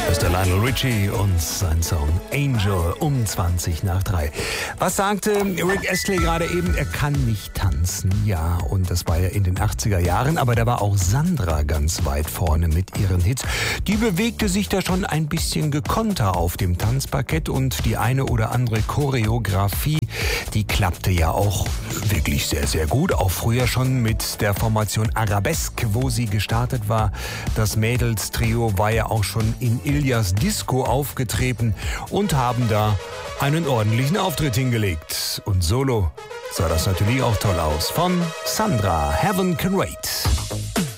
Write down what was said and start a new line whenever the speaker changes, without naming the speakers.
ist der Lionel Richie und sein Song Angel um 3:20. Was sagte Rick Astley gerade eben? Er kann nicht tanzen, ja, und das war ja in den 80er Jahren, aber da war auch Sandra ganz weit vorne mit ihren Hits. Die bewegte sich da schon ein bisschen gekonter auf dem Tanzparkett und die eine oder andere Choreografie, die klappte ja auch wirklich sehr, sehr gut. Auch früher schon mit der Formation Arabesque, wo sie gestartet war. Das Mädelstrio war ja auch schon in Ilias Disco aufgetreten und haben da einen ordentlichen Auftritt hingelegt. Und solo sah das natürlich auch toll aus. Von Sandra, Heaven Can Wait.